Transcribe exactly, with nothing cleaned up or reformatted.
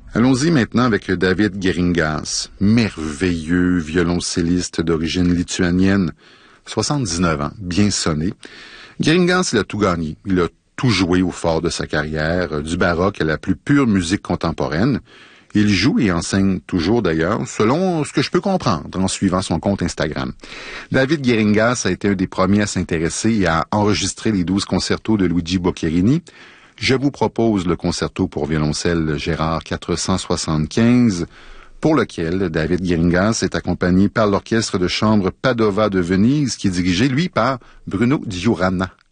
Allons-y maintenant avec David Geringas, merveilleux violoncelliste d'origine lituanienne, soixante-dix-neuf ans, bien sonné. Geringas, il a tout gagné, il a tout joué au fort de sa carrière, du baroque à la plus pure musique contemporaine. Il joue et enseigne toujours d'ailleurs, selon ce que je peux comprendre en suivant son compte Instagram. David Geringas a été un des premiers à s'intéresser et à enregistrer les douze concertos de Luigi Boccherini. Je vous propose le concerto pour violoncelle Gérard quatre cent soixante-quinze, pour lequel David Geringas est accompagné par l'orchestre de chambre Padova de Venise, qui est dirigé, lui, par Bruno Diorana.